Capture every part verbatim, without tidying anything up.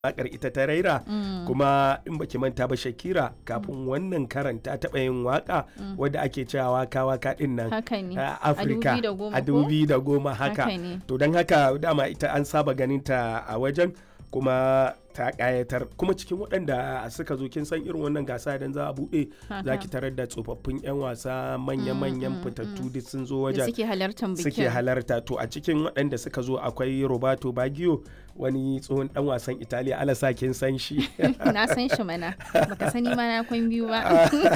wakar ita ta raira mm. kuma in baki manta ba Shakira kafin mm. wannan karan ta taɓa yin waka mm. wadda ake cewa waka waka din nan a Afirka a dubu biyu da goma haka to don haka dama ita an saba ganin ta a wajen kuma ta kayatar kuma cikin waɗanda suka zo kin san irin wannan gasa idan za a buɗe za ki tarar da tsofaffin 'yan wasa manya-manyan fitattu duk sun zo wajen suke halartar bikin suke halarta to a cikin waɗanda suka zo akwai Roberto Baggio wani tsohon dan wasan Italiya alasa kin san shi na san shi mana baka sani ma na kwan biyu ba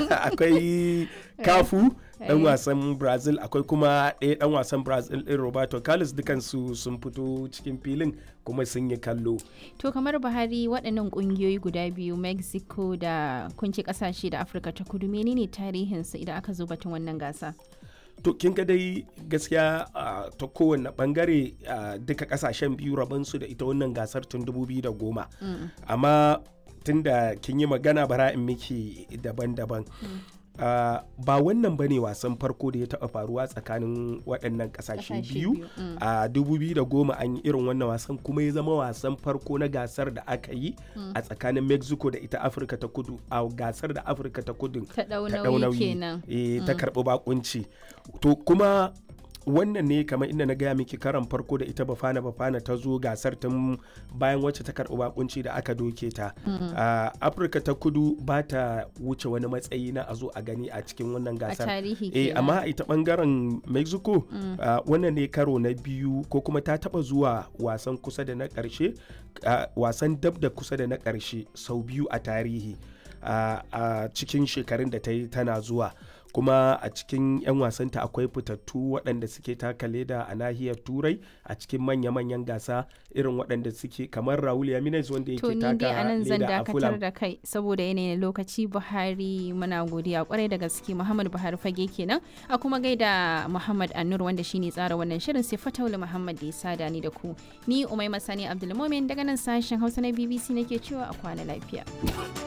akwai Cafu dan wasan Brazil akwai kuma ɗaya dan wasan Brazil ɗin Roberto Carlos dukansu sun fito cikin filin kuma sun yi kallo. To kamar Buhari waɗannan ƙungiyoyi guda biyu Mexico da kunci ƙasashe da Afirka ta Kudu menene tarihinsu idan aka zo batun wannan gasa? To kin ga dai gaskiya uh, ta kowane bangare uh, duka kasashen biyu rabansu da ita wannan gasar tun dubu biyu da goma mm. amma tun da kin yi magana bara in miki daban-daban mm. Uh, ba wannan ba ne wasan farko da ya taɓa faruwa tsakanin waɗannan ƙasashe biyu a uh, dubu biyu da goma an yi irin wannan wasan kuma ya zama wasan farko na gasar da aka yi mm. a tsakanin Mexico da ita Afirka ta Kudu a gasar da Afirka ta Kudu ta ɗau nauyi kenan e, mm. ta karɓi bakunci to kuma wannan ne kamar inda na gaya miki karan farko da ita Bafana Bafana ta zo gasar tun bayan wacce ta karɓi bakunci da aka doke ta mm-hmm. uh, Afirka ta Kudu ba ta wuce wani matsayi na a zo a gani a cikin wannan gasar a tarihi eh, amma a ita bangaren Mexico mm. uh, wannan ne karo na biyu ko kuma ta taba zuwa wasan kusa da na ƙarshe uh, wasan dab da kusa da na ƙarshe sau biyu a tarihi a uh, uh, cikin shekarun da ta yi tana zuwa kuma a cikin 'yan wasanta akwai fitattu waɗanda suke taka leda a nahiyar turai a cikin manya-manyan gasa irin waɗanda suke kamar Raul Jimenez wanda yake taka leda a Fulham. To ni dai anan zan dakatar da kai saboda yanayin lokaci. Buhari muna godiya kwarai da gaske. Muhammad Buhari fage kenan a kuma gaida Muhammad Annur wanda shine tsara wannan shirin sai Fataulu Muhammad da ya sada ni da ku. Ni Umaima Sani Abdulmumin daga nan sashen Hausa na B B C nake cewa a kwana lafiya.